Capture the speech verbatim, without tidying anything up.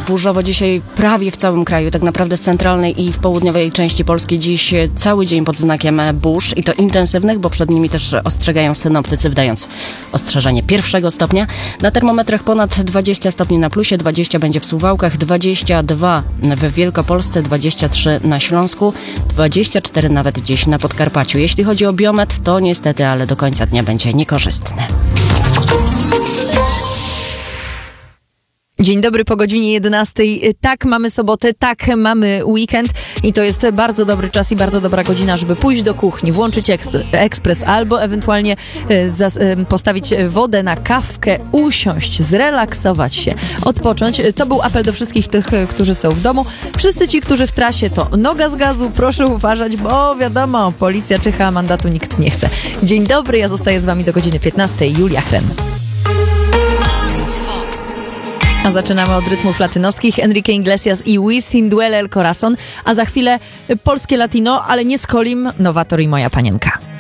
burzowo dzisiaj prawie w całym kraju, tak naprawdę w centralnej i w południowej części Polski dziś cały dzień pod znakiem burz i to intensywnych, bo przed nimi też ostrzegają synoptycy, wdając ostrzeżenie pierwszego stopnia. Na termometrach ponad dwadzieścia stopni na plusie, dwadzieścia będzie w Suwałkach, dwadzieścia dwa w Wielkopolsce, dwadzieścia trzy na Śląsku, dwadzieścia cztery nawet gdzieś na Podkarpaciu. Jeśli chodzi o biometr, to niestety, ale do końca dnia będzie niekorzystny. Dzień dobry po godzinie jedenastej. Tak, mamy sobotę, tak, mamy weekend i to jest bardzo dobry czas i bardzo dobra godzina, żeby pójść do kuchni, włączyć eks- ekspres albo ewentualnie e, zas- e, postawić wodę na kawkę, usiąść, zrelaksować się, odpocząć. To był apel do wszystkich tych, którzy są w domu. Wszyscy ci, którzy w trasie, to noga z gazu, proszę uważać, bo wiadomo, policja czyha, a mandatu nikt nie chce. Dzień dobry, ja zostaję z wami do godziny piętnastej. Julia Chren. A zaczynamy od rytmów latynoskich. Enrique Iglesias i Wisin Duele El Corazon, a za chwilę polskie latino, ale nie z Kolim, Nowator i Moja Panienka.